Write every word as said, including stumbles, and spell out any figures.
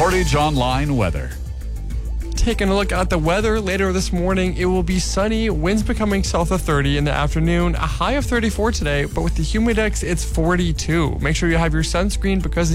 Portage Online weather. Taking a look at the weather later this morning, it will be sunny, winds becoming south of thirty in the afternoon, a high of thirty-four today, but with the humidex, it's forty-two. Make sure you have your sunscreen because